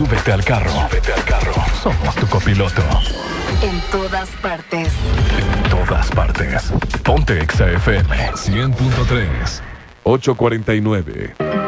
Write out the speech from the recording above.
Súbete al carro. Somos tu copiloto. En todas partes. En todas partes. Ponte Exa FM 100.3. 8:49.